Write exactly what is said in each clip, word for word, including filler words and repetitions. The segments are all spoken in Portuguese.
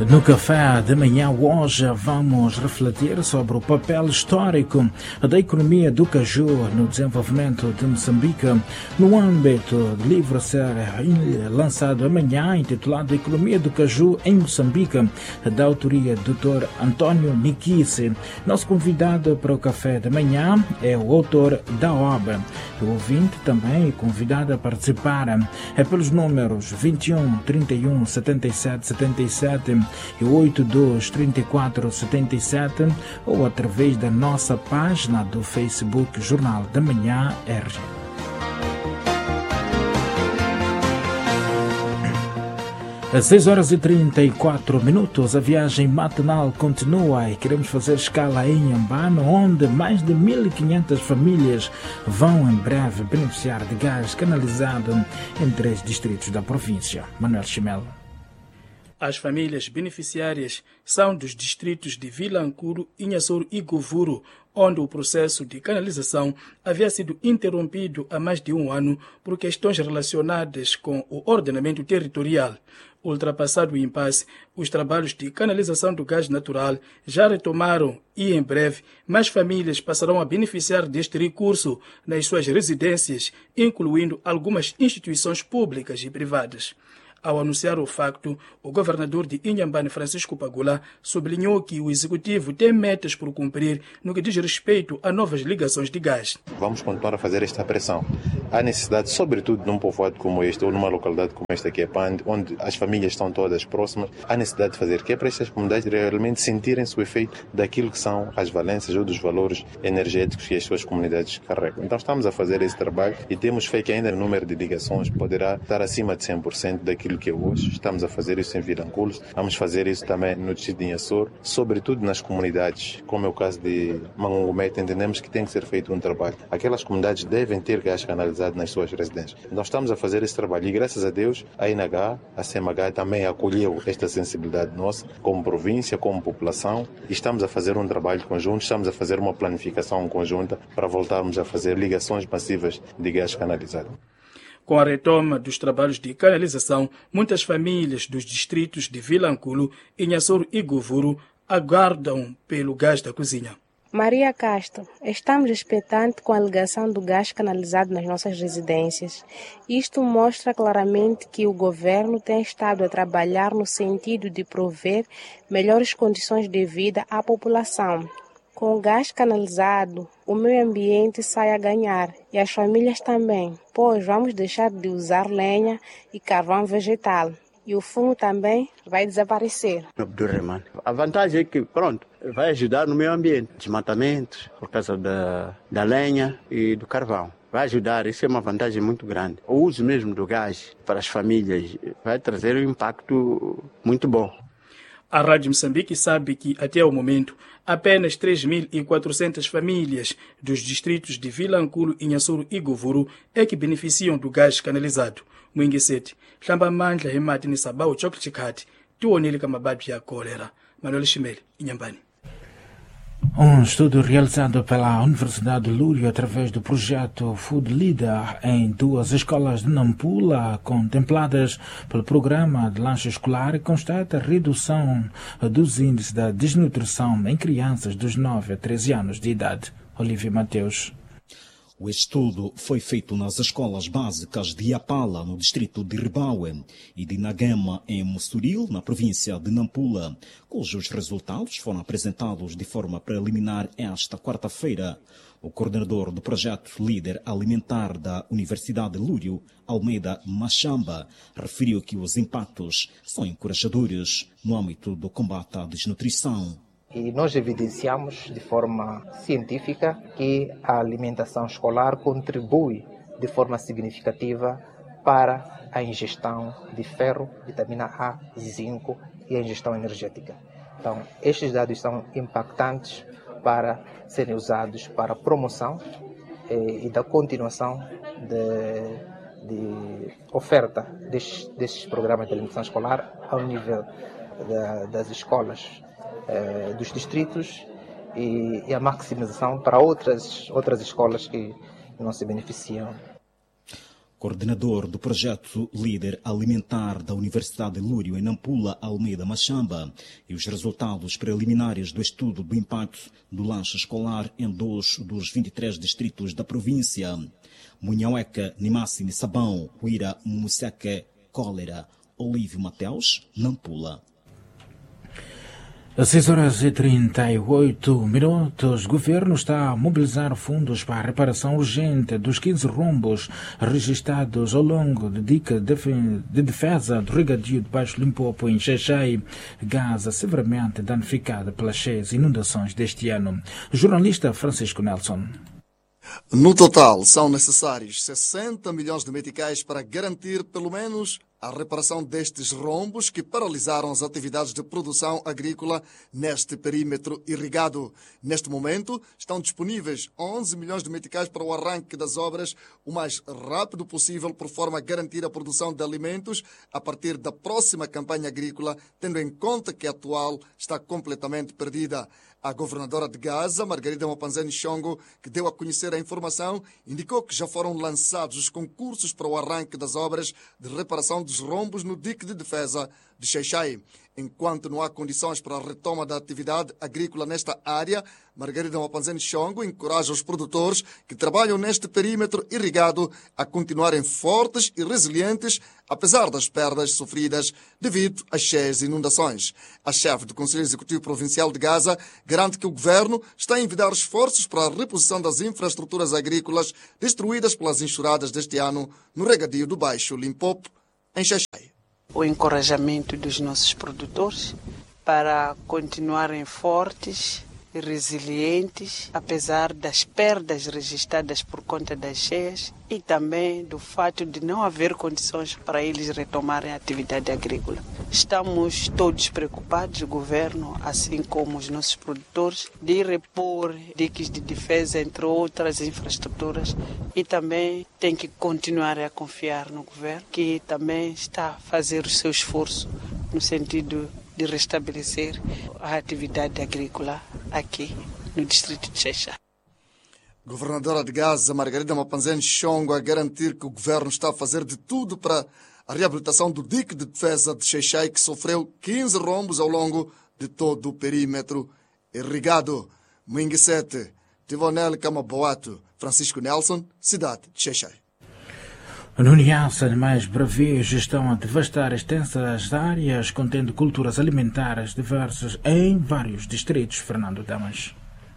No café de manhã hoje vamos refletir sobre o papel histórico da economia do caju no desenvolvimento de Moçambique, no âmbito do livro a ser lançado amanhã, intitulado Economia do Caju em Moçambique, da autoria do doutor António Nikice. Nosso convidado para o café de manhã é o autor da obra. O ouvinte também é convidado a participar é pelos números vinte e um, trinta e um, setenta e sete, setenta e sete e oitenta e dois, trinta e quatro, setenta e sete ou através da nossa página do Facebook Jornal da Manhã R G. Às seis horas e trinta e quatro minutos, a viagem matinal continua e queremos fazer escala em Inhambane, onde mais de mil e quinhentas famílias vão em breve beneficiar de gás canalizado em três distritos da província. Manuel Chimel. As famílias beneficiárias são dos distritos de Vilancuru, Inhassoro e Govuro, onde o processo de canalização havia sido interrompido há mais de um ano por questões relacionadas com o ordenamento territorial. Ultrapassado o impasse, os trabalhos de canalização do gás natural já retomaram e, em breve, mais famílias passarão a beneficiar deste recurso nas suas residências, incluindo algumas instituições públicas e privadas. Ao anunciar o facto, o governador de Inhambane, Francisco Pagula, sublinhou que o executivo tem metas por cumprir no que diz respeito a novas ligações de gás. Vamos continuar a fazer esta pressão. Há necessidade, sobretudo num povoado como este, ou numa localidade como esta que é Pande, onde as famílias estão todas próximas, há necessidade de fazer que é para estas comunidades realmente sentirem-se o efeito daquilo que são as valências ou dos valores energéticos que as suas comunidades carregam. Então estamos a fazer esse trabalho e temos fé que ainda o número de ligações poderá estar acima de cem por cento daquilo que é hoje. Estamos a fazer isso em Vilanculos, vamos fazer isso também no distrito de Inhassoro, sobretudo nas comunidades, como é o caso de Mangongomete. Entendemos que tem que ser feito um trabalho. Aquelas comunidades devem ter gás canalizado nas suas residências. Nós estamos a fazer esse trabalho e, graças a Deus, a I N H, a C M H também acolheu esta sensibilidade nossa, como província, como população, e estamos a fazer um trabalho conjunto, estamos a fazer uma planificação conjunta para voltarmos a fazer ligações massivas de gás canalizado. Com a retoma dos trabalhos de canalização, muitas famílias dos distritos de Vilanculo, Inhassoro e Govuro aguardam pelo gás da cozinha. Maria Castro, estamos expectantes com a ligação do gás canalizado nas nossas residências. Isto mostra claramente que o governo tem estado a trabalhar no sentido de prover melhores condições de vida à população. Com o gás canalizado, o meio ambiente sai a ganhar e as famílias também, pois vamos deixar de usar lenha e carvão vegetal. E o fumo também vai desaparecer. Abdurrahman. A vantagem é que, pronto, vai ajudar no meio ambiente. Desmatamentos, por causa da, da lenha e do carvão. Vai ajudar, isso é uma vantagem muito grande. O uso mesmo do gás para as famílias vai trazer um impacto muito bom. A Rádio Moçambique sabe que, até o momento, apenas três mil e quatrocentas famílias dos distritos de Vilanculo, Inhassoro e Govuro é que beneficiam do gás canalizado. Mwingiseti, Hlambamandla Hemati Nisabao Chokchikati, Tuonili Kamababi ya Cólera. Manuel Chimel, Inhambane. Um estudo realizado pela Universidade de Lúrio através do projeto Food Leader em duas escolas de Nampula, contempladas pelo programa de lanche escolar, constata a redução dos índices da desnutrição em crianças dos nove a treze anos de idade. Olívia Mateus. O estudo foi feito nas escolas básicas de Apala, no distrito de Ribaue, e de Nagema, em Musturil, na província de Nampula, cujos resultados foram apresentados de forma preliminar esta quarta-feira. O coordenador do projeto Líder Alimentar da Universidade de Lúrio, Almeida Machamba, referiu que os impactos são encorajadores no âmbito do combate à desnutrição. E nós evidenciamos de forma científica que a alimentação escolar contribui de forma significativa para a ingestão de ferro, vitamina A, zinco e a ingestão energética. Então, estes dados são impactantes para serem usados para a promoção eh, e da continuação de, de oferta destes, destes programas de alimentação escolar ao nível da, das escolas eh, dos distritos e, e a maximização para outras, outras escolas que não se beneficiam. coordenador do projeto Líder Alimentar da Universidade de Lúrio, em Nampula, Almeida Machamba, e os resultados preliminares do estudo do impacto do lanche escolar em dois dos vinte e três distritos da província. Munhaueca, Nimasi, Sabão, Huira, Museque, Cólera, Olívio Mateus, Nampula. Às seis horas e trinta e oito minutos, o governo está a mobilizar fundos para a reparação urgente dos quinze rombos registrados ao longo da dica de defesa do regadio de Baixo Limpopo em Xai-Xai, Gaza, severamente danificada pelas cheias inundações deste ano. O jornalista Francisco Nelson. No total, são necessários sessenta milhões de meticais para garantir, pelo menos, a reparação destes rombos que paralisaram as atividades de produção agrícola neste perímetro irrigado. Neste momento, estão disponíveis onze milhões de meticais para o arranque das obras o mais rápido possível, por forma a garantir a produção de alimentos a partir da próxima campanha agrícola, tendo em conta que a atual está completamente perdida. A governadora de Gaza, Margarida Mopanzani Chongo, que deu a conhecer a informação, indicou que já foram lançados os concursos para o arranque das obras de reparação dos rombos no dique de defesa de Xai-Xai. Enquanto não há condições para a retoma da atividade agrícola nesta área, Margarida Mopanzani Chongo encoraja os produtores que trabalham neste perímetro irrigado a continuarem fortes e resilientes, apesar das perdas sofridas devido às cheias inundações. A chefe do Conselho Executivo Provincial de Gaza garante que o governo está a envidar esforços para a reposição das infraestruturas agrícolas destruídas pelas enxurradas deste ano no regadio do Baixo Limpopo, em Xai-Xai. O encorajamento dos nossos produtores para continuarem fortes e resilientes, apesar das perdas registradas por conta das cheias e também do fato de não haver condições para eles retomarem a atividade agrícola. Estamos todos preocupados, o governo, assim como os nossos produtores, de repor diques de defesa, entre outras infraestruturas, e também tem que continuar a confiar no governo, que também está a fazer o seu esforço no sentido de restabelecer a atividade agrícola aqui no distrito de Xai-Xai. Governadora de Gaza, Margarida Mopanzani Chongo, a garantir que o governo está a fazer de tudo para a reabilitação do dique de defesa de Xai-Xai, que sofreu quinze rombos ao longo de todo o perímetro irrigado. Mwingi sete, Tivonel Camaboato, Francisco Nelson, cidade de Xai-Xai. No Niassa, animais bravios estão a devastar extensas áreas contendo culturas alimentares diversas em vários distritos. Fernando Damas.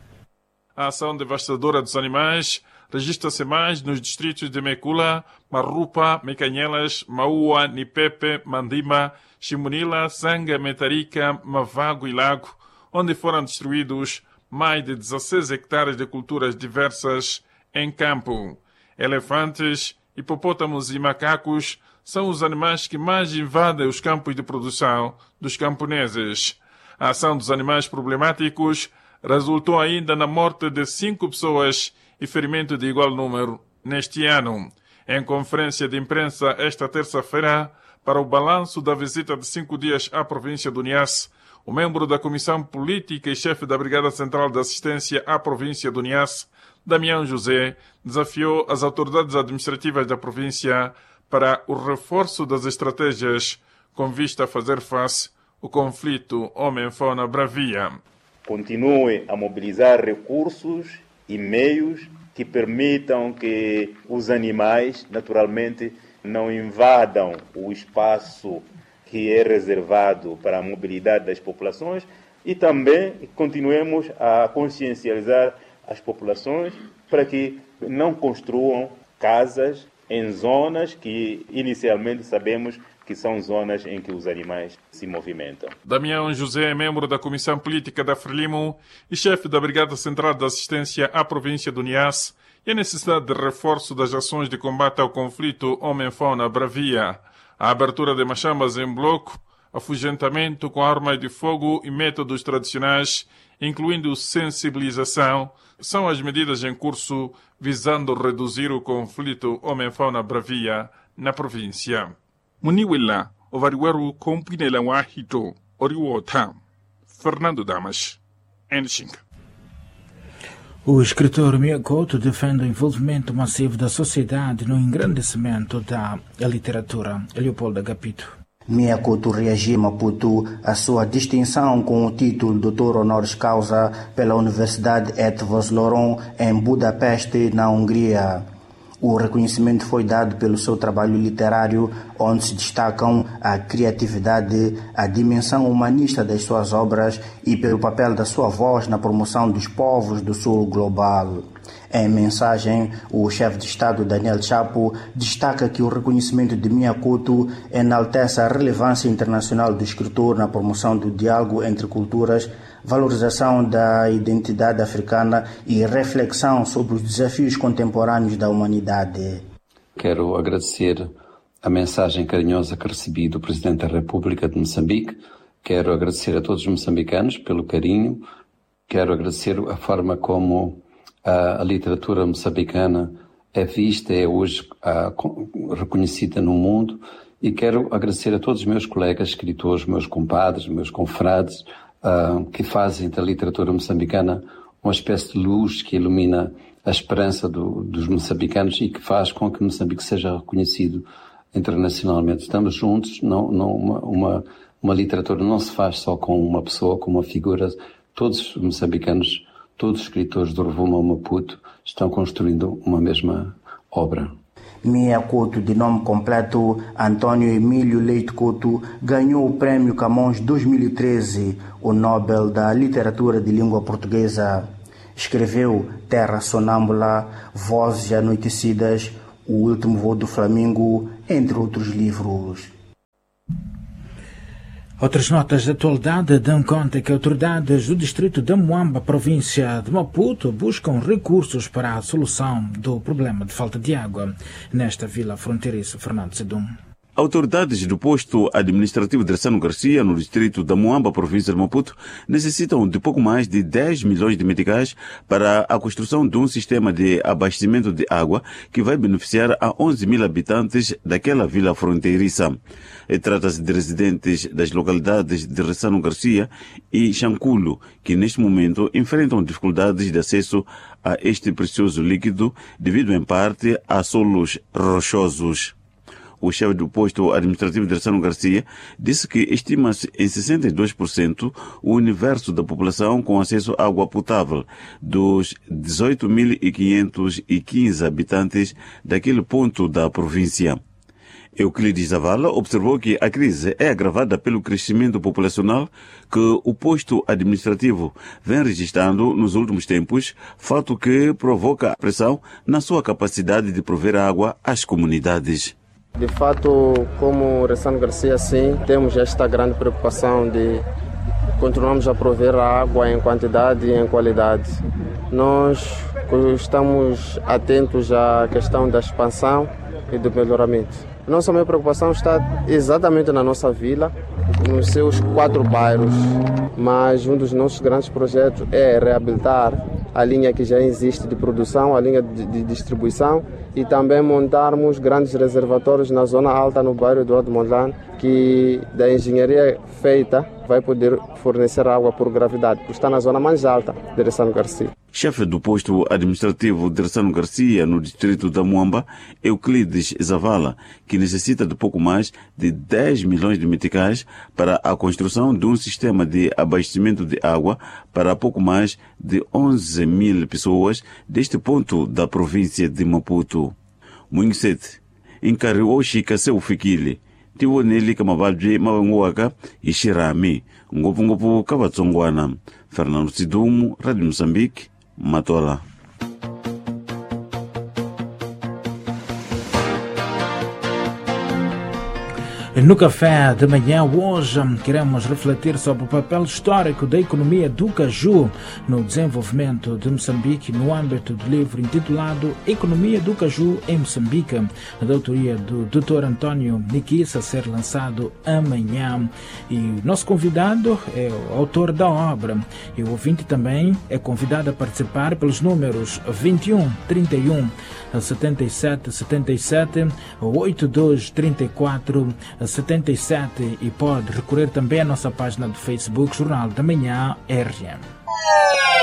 A ação devastadora dos animais registra-se mais nos distritos de Mekula, Marrupa, Mecanhelas, Maua, Nipepe, Mandima, Chimunila, Sanga, Metarica, Mavago e Lago, onde foram destruídos mais de dezesseis hectares de culturas diversas em campo. Elefantes, hipopótamos e macacos são os animais que mais invadem os campos de produção dos camponeses. A ação dos animais problemáticos resultou ainda na morte de cinco pessoas e ferimento de igual número neste ano. Em conferência de imprensa esta terça-feira, para o balanço da visita de cinco dias à província do Niassa, o membro da Comissão Política e chefe da Brigada Central de Assistência à província do Niassa, Damião José, desafiou as autoridades administrativas da província para o reforço das estratégias com vista a fazer face ao conflito homem-fauna bravia. Continue a mobilizar recursos e meios que permitam que os animais, naturalmente, não invadam o espaço que é reservado para a mobilidade das populações, e também continuemos a consciencializar as populações para que não construam casas em zonas que inicialmente sabemos que são zonas em que os animais se movimentam. Damião José é membro da Comissão Política da Frelimo e chefe da Brigada Central de Assistência à província do Niassa, e a necessidade de reforço das ações de combate ao conflito homem-fauna bravia. A abertura de machambas em bloco, afugentamento com armas de fogo e métodos tradicionais, incluindo sensibilização, são as medidas em curso visando reduzir o conflito homem-fauna bravia na província. Muniwila, Ovariweru, Compinela Wahito, Oriwota, Fernando Damas, Enshinga. O escritor Mia Couto defende o envolvimento massivo da sociedade no engrandecimento da literatura. Leopoldo Agapito. Mia Couto reagiu em Maputo à sua distinção com o título doutor honoris causa pela Universidade Eötvös Loránd em Budapeste, na Hungria. O reconhecimento foi dado pelo seu trabalho literário, onde se destacam a criatividade, a dimensão humanista das suas obras e pelo papel da sua voz na promoção dos povos do sul global. Em mensagem, o chefe de Estado Daniel Chapo destaca que o reconhecimento de Mia Couto enaltece a relevância internacional do escritor na promoção do diálogo entre culturas, valorização da identidade africana e reflexão sobre os desafios contemporâneos da humanidade. Quero agradecer a mensagem carinhosa que recebi do Presidente da República de Moçambique. Quero agradecer a todos os moçambicanos pelo carinho. Quero agradecer a forma como a, a literatura moçambicana é vista, é hoje a, reconhecida no mundo. E quero agradecer a todos os meus colegas escritores, meus compadres, meus confrades, Uh, que fazem da literatura moçambicana uma espécie de luz que ilumina a esperança do, dos moçambicanos e que faz com que Moçambique seja reconhecido internacionalmente. Estamos juntos, não, não, uma, uma, uma literatura não se faz só com uma pessoa, com uma figura. Todos os moçambicanos, todos os escritores do Rovuma ao Maputo estão construindo uma mesma obra. Mia Couto, de nome completo Antônio Emílio Leite Couto, ganhou o Prêmio Camões dois mil e treze, o Nobel da Literatura de Língua Portuguesa. Escreveu Terra Sonâmbula, Vozes Anoitecidas, O Último Voo do Flamingo, entre outros livros. Outras notas de atualidade dão conta que autoridades do distrito de Muamba, província de Maputo, buscam recursos para a solução do problema de falta de água nesta vila fronteiriça. Fernando Sedum. Autoridades do posto administrativo de Ressano Garcia, no distrito da Muamba, província de Maputo, necessitam de pouco mais de dez milhões de meticais para a construção de um sistema de abastecimento de água que vai beneficiar a onze mil habitantes daquela vila fronteiriça. Trata-se de residentes das localidades de Ressano Garcia e Xanculo, que neste momento enfrentam dificuldades de acesso a este precioso líquido devido em parte a solos rochosos. O chefe do posto administrativo de Ressano Garcia disse que estima-se em sessenta e dois por cento o universo da população com acesso à água potável dos dezoito mil quinhentos e quinze habitantes daquele ponto da província. Euclides Zavala observou que a crise é agravada pelo crescimento populacional que o posto administrativo vem registrando nos últimos tempos, fato que provoca pressão na sua capacidade de prover água às comunidades. De fato, como Ressano Garcia, sim, temos esta grande preocupação de continuarmos a prover a água em quantidade e em qualidade. Nós estamos atentos à questão da expansão e do melhoramento. Nossa maior preocupação está exatamente na nossa vila, nos seus quatro bairros, mas um dos nossos grandes projetos é reabilitar a linha que já existe de produção, a linha de, de distribuição e também montarmos grandes reservatórios na zona alta, no bairro Eduardo Mondlane, que da engenharia feita vai poder fornecer água por gravidade, porque está na zona mais alta de Ressano Garcia. Chefe do posto administrativo de Ressano Garcia, no distrito da Muamba, Euclides Zavala, que necessita de pouco mais de dez milhões de meticais para a construção de um sistema de abastecimento de água para pouco mais de onze mil pessoas deste ponto da província de Maputo. Muingset, encarregou Chica seu Fikili, tiwo nele kamabadje mawanguaka ishirami, ngopu ngopu kabatsongwana. Fernando Sidumu, Rádio Moçambique, Matola. No café de manhã hoje queremos refletir sobre o papel histórico da economia do caju no desenvolvimento de Moçambique no âmbito do livro intitulado Economia do Caju em Moçambique, da autoria do doutor Antônio Niquissa, a ser lançado amanhã. E o nosso convidado é o autor da obra e o ouvinte também é convidado a participar pelos números vinte e um, trinta e um, setenta e sete, setenta e sete, oitenta e dois, trinta e quatro, setenta e sete e pode recorrer também à nossa página do Facebook Jornal da Manhã R M.